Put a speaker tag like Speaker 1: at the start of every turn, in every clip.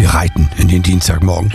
Speaker 1: Wir reiten in den Dienstagmorgen.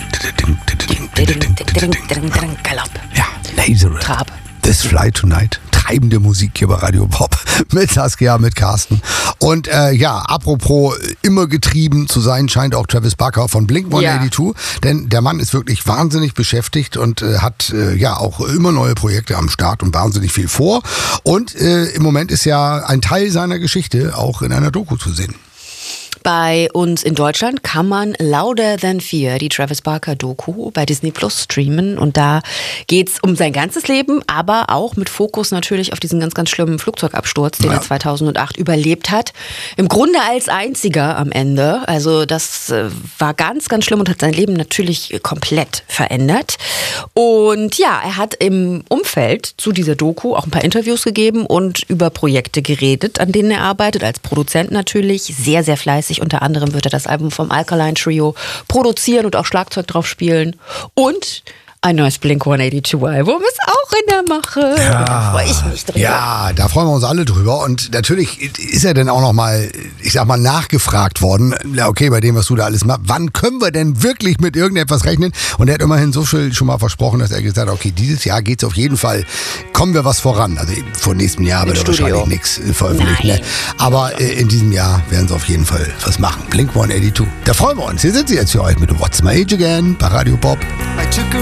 Speaker 2: Galopp.
Speaker 1: Ja, Laser.
Speaker 2: Trab.
Speaker 1: This Fly Tonight. Treibende Musik hier bei Radio Pop. Mit Saskia, mit Carsten. Und apropos immer getrieben zu sein, scheint auch Travis Barker von Blink-182. Denn der Mann ist wirklich wahnsinnig beschäftigt und hat auch immer neue Projekte am Start und wahnsinnig viel vor. Und im Moment ist ja ein Teil seiner Geschichte auch in einer Doku zu sehen.
Speaker 2: Bei uns in Deutschland kann man Louder Than Fear, die Travis Barker Doku, bei Disney Plus streamen. Und da geht's um sein ganzes Leben, aber auch mit Fokus natürlich auf diesen ganz, ganz schlimmen Flugzeugabsturz, den er 2008 überlebt hat. Im Grunde als einziger am Ende. Also das war ganz, ganz schlimm und hat sein Leben natürlich komplett verändert. Und ja, er hat im Umfeld zu dieser Doku auch ein paar Interviews gegeben und über Projekte geredet, an denen er arbeitet, als Produzent natürlich, sehr, sehr fleißig. Unter anderem wird er das Album vom Alkaline Trio produzieren und auch Schlagzeug drauf spielen. Und ein neues Blink-182-Album ist auch in der Mache.
Speaker 1: Ja,
Speaker 2: da freue ich mich drüber.
Speaker 1: Ja, da freuen wir uns alle drüber. Und natürlich ist er dann auch nochmal, nachgefragt worden. Ja, okay, bei dem, was du da alles machst, wann können wir denn wirklich mit irgendetwas rechnen? Und er hat immerhin so viel schon mal versprochen, dass er gesagt hat, okay, dieses Jahr geht's auf jeden Fall, kommen wir was voran. Also vor nächstem Jahr wird er wahrscheinlich nichts veröffentlichen. Ne? Aber in diesem Jahr werden sie auf jeden Fall was machen. Blink-182. Da freuen wir uns. Hier sind sie jetzt für euch mit What's My Age Again bei Radio Pop.